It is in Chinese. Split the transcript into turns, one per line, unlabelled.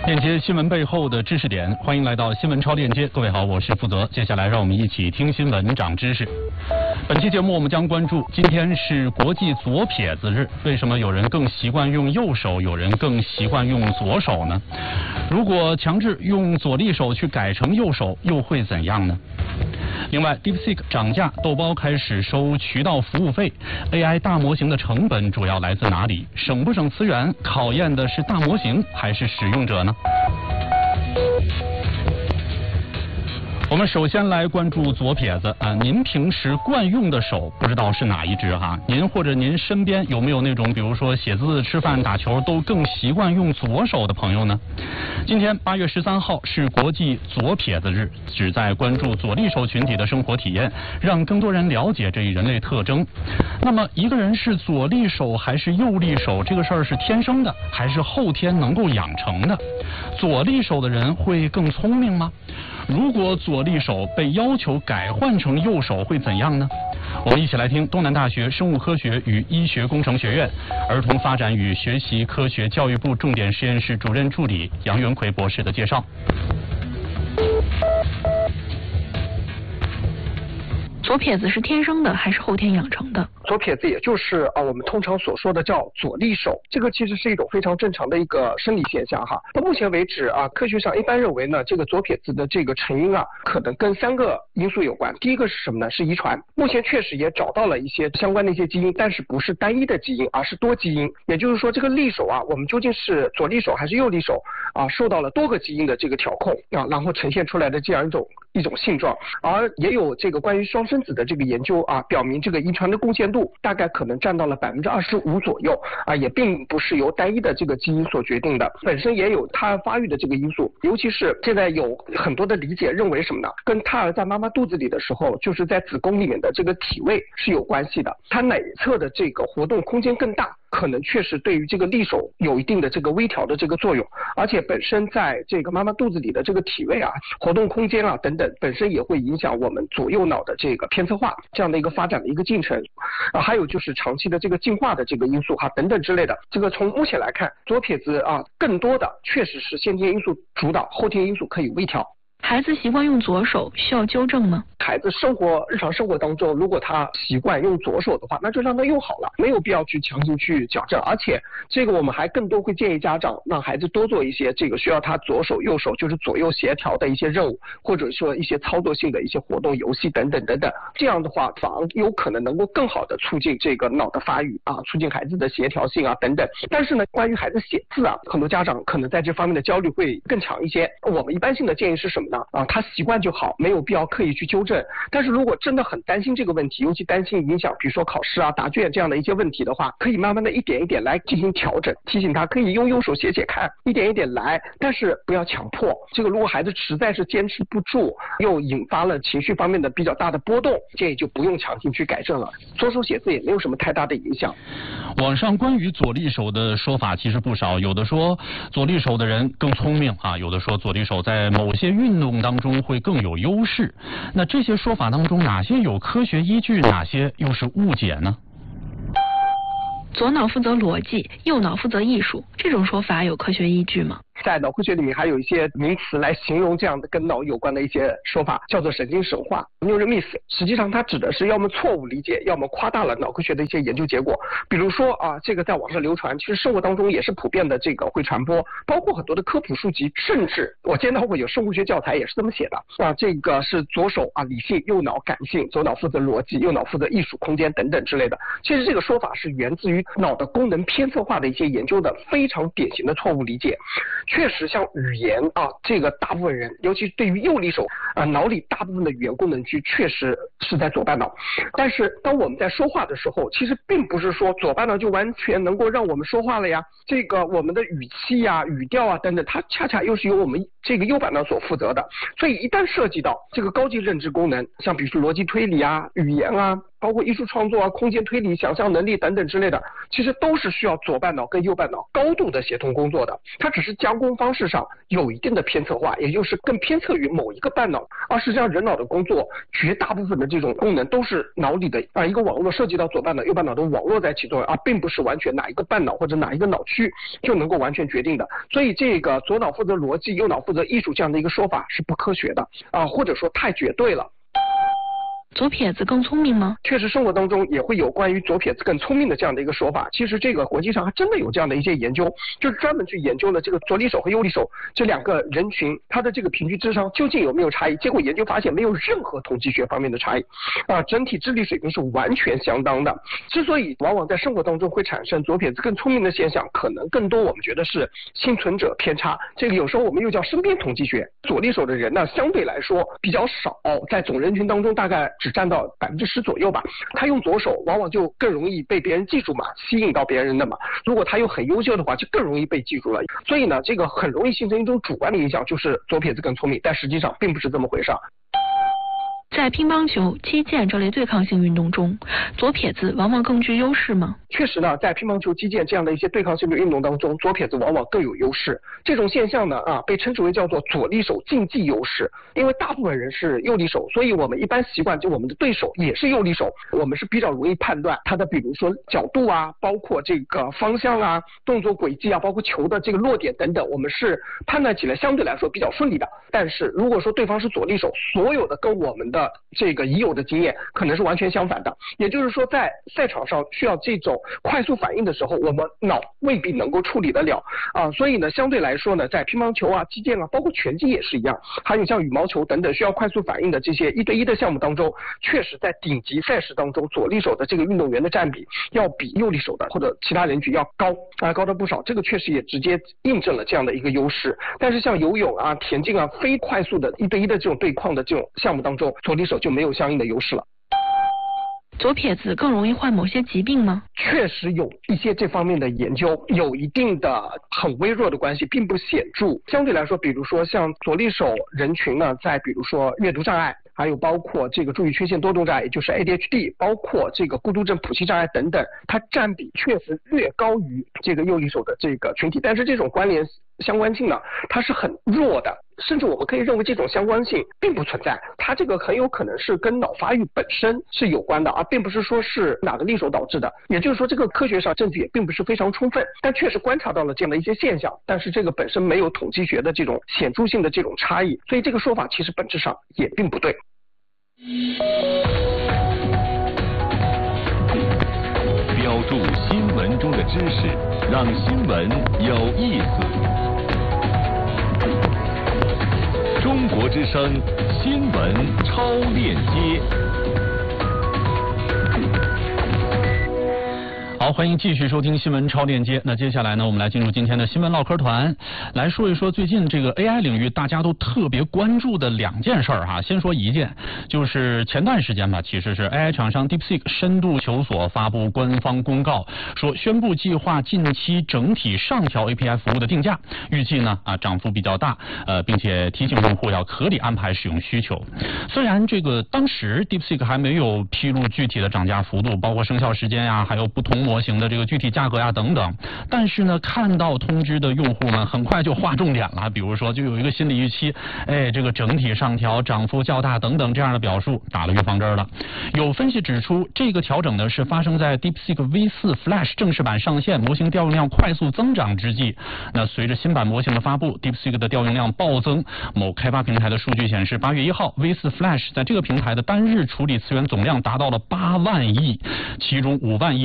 链接新闻背后的知识点，欢迎来到新闻超链接。各位好，我是负责。接下来让我们一起听新闻长知识。本期节目我们将关注，今天是国际左撇子日，为什么有人更习惯用右手，有人更习惯用左手呢？如果强制用左利手去改成右手，又会怎样呢？另外 ，DeepSeek 涨价，豆包开始收渠道服务费 ，AI 大模型的成本主要来自哪里？省不省资源，考验的是大模型还是使用者呢？我们首先来关注左撇子啊，您平时惯用的手不知道是哪一只哈？您或者您身边有没有那种，比如说写字、吃饭、打球都更习惯用左手的朋友呢？今天8月13号是国际左撇子日，旨在关注左利手群体的生活体验，让更多人了解这一人类特征。那么一个人是左利手还是右利手，这个事儿是天生的还是后天能够养成的？左利手的人会更聪明吗？如果左利手被要求改换成右手会怎样呢？我们一起来听东南大学生物科学与医学工程学院儿童发展与学习科学教育部重点实验室主任助理杨元奎博士的介绍。
左撇子是天生的还是后天养成的？
左撇子也就是我们通常所说的叫左利手，这个其实是一种非常正常的一个生理现象哈。到目前为止科学上一般认为呢，这个左撇子的这个成因可能跟3个因素有关。第一个是什么呢？是遗传。目前确实也找到了一些相关的一些基因，但是不是单一的基因，而是多基因。也就是说，这个利手我们究竟是左利手还是右利手受到了多个基因的这个调控然后呈现出来的这样一种性状。而也有这个关于双生子的这个研究表明这个遗传的贡献度大概可能占到了25%左右也并不是由单一的这个基因所决定的，本身也有胎儿发育的这个因素，尤其是现在有很多的理解认为什么呢？跟胎儿在妈妈肚子里的时候，就是在子宫里面的这个体位是有关系的，它哪一侧的这个活动空间更大，可能确实对于这个利手有一定的这个微调的这个作用，而且本身在这个妈妈肚子里的这个体位活动空间等等，本身也会影响我们左右脑的这个偏侧化这样的一个发展的一个进程还有就是长期的这个进化的这个因素等等之类的。这个从目前来看，左撇子更多的确实是先天因素主导，后天因素可以微调。
孩子习惯用左手需要纠正吗？
孩子日常生活当中，如果他习惯用左手的话，那就让他用好了，没有必要去强行去矫正。而且这个我们还更多会建议家长让孩子多做一些这个需要他左手右手就是左右协调的一些任务，或者说一些操作性的一些活动游戏等等等等。这样的话反而有可能能够更好的促进这个脑的发育促进孩子的协调性等等。但是呢，关于孩子写字很多家长可能在这方面的焦虑会更强一些。我们一般性的建议是什么呢？他习惯就好，没有必要刻意去纠正。但是如果真的很担心这个问题，尤其担心影响比如说考试答卷这样的一些问题的话，可以慢慢的一点一点来进行调整，提醒他可以用右手写写看，一点一点来，但是不要强迫。这个如果孩子实在是坚持不住，又引发了情绪方面的比较大的波动，建议就不用强行去改正了。左手写字也没有什么太大的影响。
网上关于左利手的说法其实不少，有的说左利手的人更聪明有的说左利手在某些运动当中会更有优势。那这些说法当中哪些有科学依据，哪些又是误解呢？
左脑负责逻辑，右脑负责艺术，这种说法有科学依据吗？
在脑科学里面还有一些名词来形容这样的跟脑有关的一些说法，叫做神经神话 neural myth。 实际上它指的是要么错误理解，要么夸大了脑科学的一些研究结果。比如说这个在网上流传，其实生活当中也是普遍的这个会传播，包括很多的科普书籍，甚至我见到过有生物学教材也是这么写的这个是左手理性，右脑感性，左脑负责逻辑，右脑负责艺术空间等等之类的。其实这个说法是源自于脑的功能偏侧化的一些研究的非常典型的错误理解。确实像语言这个大部分人，尤其对于右利手脑里大部分的语言功能区确实是在左半脑。但是当我们在说话的时候，其实并不是说左半脑就完全能够让我们说话了呀。这个我们的语气语调等等，它恰恰又是由我们这个右半脑所负责的。所以一旦涉及到这个高级认知功能，像比如说逻辑推理语言包括艺术创作啊、空间推理、想象能力等等之类的，其实都是需要左半脑跟右半脑高度的协同工作的。它只是加工方式上有一定的偏侧化，也就是更偏侧于某一个半脑，而实际上人脑的工作绝大部分的这种功能都是脑里的一个网络涉及到左半脑、右半脑的网络在其中，而并不是完全哪一个半脑或者哪一个脑区就能够完全决定的。所以这个左脑负责逻辑，右脑负责艺术这样的一个说法是不科学的或者说太绝对了。
左撇子更聪明吗？
确实，生活当中也会有关于左撇子更聪明的这样的一个说法。其实这个国际上还真的有这样的一些研究，就是专门去研究了这个左利手和右利手这两个人群，它的这个平均智商究竟有没有差异。结果研究发现没有任何统计学方面的差异，整体智力水平是完全相当的。之所以往往在生活当中会产生左撇子更聪明的现象，可能更多我们觉得是幸存者偏差。这个有时候我们又叫身边统计学。左利手的人呢，相对来说比较少，在总人群当中大概只占到10%左右吧。他用左手往往就更容易被别人记住嘛，吸引到别人的嘛。如果他又很优秀的话，就更容易被记住了。所以呢，这个很容易形成一种主观的印象，就是左撇子更聪明，但实际上并不是这么回事。
在乒乓球、击剑这类对抗性运动中，左撇子往往更具优势吗？
确实呢，在乒乓球、击剑这样的一些对抗性的运动当中，左撇子往往更有优势。这种现象呢，被称之为叫做左利手竞技优势。因为大部分人是右利手，所以我们一般习惯就我们的对手也是右利手，我们是比较容易判断他的，比如说角度啊，包括这个方向啊、动作轨迹啊，包括球的这个落点等等，我们是判断起来相对来说比较顺利的。但是如果说对方是左利手，所有的跟我们的这个已有的经验可能是完全相反的。也就是说，在赛场上需要这种快速反应的时候，我们脑未必能够处理得了所以呢，相对来说呢，在乒乓球啊、击剑啊，包括拳击也是一样，还有像羽毛球等等需要快速反应的这些1对1的项目当中，确实在顶级赛事当中，左利手的这个运动员的占比要比右利手的或者其他人群要高得不少。这个确实也直接印证了这样的一个优势。但是像游泳啊、田径啊，非快速的1对1的这种对抗的这种项目当中，左利手就没有相应的优势了。
左撇子更容易患某些疾病吗？
确实有一些这方面的研究，有一定的很微弱的关系，并不显著。相对来说，比如说像左利手人群呢，在比如说阅读障碍，还有包括这个注意缺陷多动障碍，也就是 ADHD， 包括这个孤独症谱系障碍等等，它占比确实略高于这个右利手的这个群体。但是这种关联相关性呢，它是很弱的，甚至我们可以认为这种相关性并不存在。它这个很有可能是跟脑发育本身是有关的，而并不是说是哪个利手导致的。也就是说，这个科学上证据也并不是非常充分，但确实观察到了这样的一些现象，但是这个本身没有统计学的这种显著性的这种差异，所以这个说法其实本质上也并不对。
标注新闻中的知识，让新闻有意思。中国之声新闻超链接。
好，欢迎继续收听新闻超链接。那接下来呢，我们来进入今天的新闻唠嗑团，来说一说最近这个 AI 领域大家都特别关注的2件事哈。先说一件，就是前段时间吧，其实是 AI 厂商 DeepSeek 深度求索发布官方公告，说宣布计划近期整体上调 API 服务的定价，预计呢涨幅比较大，并且提醒用户要合理安排使用需求。虽然这个当时 DeepSeek 还没有披露具体的涨价幅度，包括生效时间呀，还有不同模型的这个具体价格呀等等，但是呢，看到通知的用户们很快就划重点了，比如说就有一个心理预期，这个整体上调涨幅较大等等这样的表述，打了预防针了。有分析指出，这个调整呢是发生在 DeepSeek V4 Flash 正式版上线，模型调用量快速增长之际。那随着新版模型的发布 ，DeepSeek 的调用量暴增。某开发平台的数据显示，8月1号 V4 Flash 在这个平台的单日处理词源总量达到了8万亿，其中5万亿